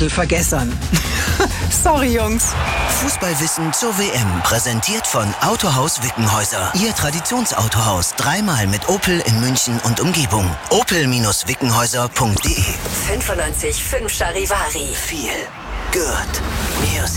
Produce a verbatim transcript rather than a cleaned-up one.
Fußballwissen vergessen. Sorry, Jungs. Fußballwissen zur W M, präsentiert von Autohaus Wickenhäuser. Ihr Traditionsautohaus, dreimal mit Opel in München und Umgebung. opel wickenhäuser punkt de fünfundneunzig Komma fünf Charivari. Viel Good Music.